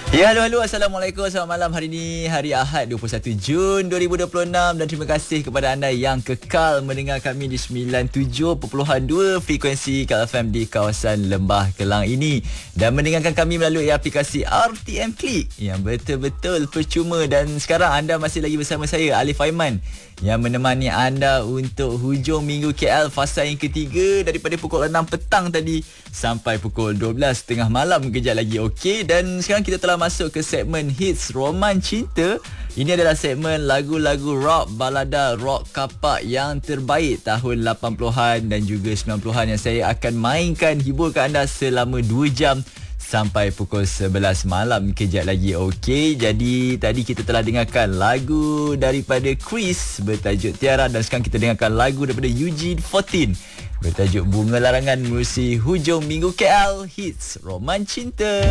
Ya, halo. Assalamualaikum. Selamat malam. Hari ini hari Ahad 21 Jun 2026 dan terima kasih kepada anda yang kekal mendengar kami di 97.2 frekuensi KLFM di kawasan Lembah Kelang ini dan mendengarkan kami melalui aplikasi RTM Click yang betul-betul percuma. Dan sekarang anda masih lagi bersama saya, Alif Aiman, yang menemani anda untuk hujung minggu KL fasa yang ketiga daripada pukul 6 petang tadi sampai pukul 12 tengah malam kejap lagi. Okey, dan sekarang kita telah masuk ke segmen Hits Roman Cinta. Ini adalah segmen lagu-lagu rock, balada rock kapak yang terbaik tahun 80-an dan juga 90-an yang saya akan mainkan, hiburkan anda selama 2 jam sampai pukul 11 malam kejap lagi. Okey, jadi tadi kita telah dengarkan lagu daripada Chris bertajuk Tiara dan sekarang kita dengarkan lagu daripada UG14 bertajuk Bunga Larangan menerusi hujung minggu KL Hits Roman Cinta.